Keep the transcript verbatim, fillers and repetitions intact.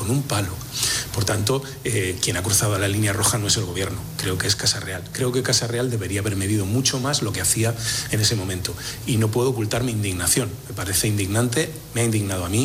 con un palo. Por tanto, eh, quien ha cruzado la línea roja no es el gobierno, creo que es Casa Real. Creo que Casa Real debería haber medido mucho más lo que hacía en ese momento. Y no puedo ocultar mi indignación. Me parece indignante, me ha indignado a mí.